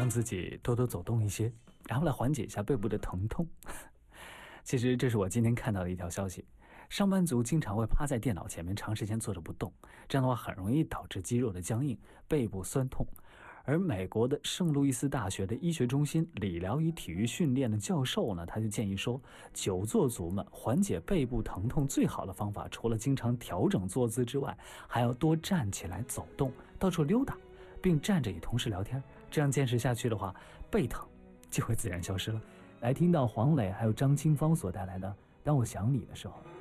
让自己多多走动一些，然后来缓解一下背部的疼痛。其实这是我今天看到的一条消息，上班族经常会趴在电脑前面长时间坐着不动，这样的话很容易导致肌肉的僵硬、背部酸痛。而美国的圣路易斯大学的医学中心理疗与体育训练的教授呢，他就建议说，久坐族们缓解背部疼痛最好的方法，除了经常调整坐姿之外，还要多站起来走动，到处溜达，并站着与同事聊天，这样坚持下去的话，背疼就会自然消失了。来听到黄磊还有张清芳所带来的《当我想你的时候》。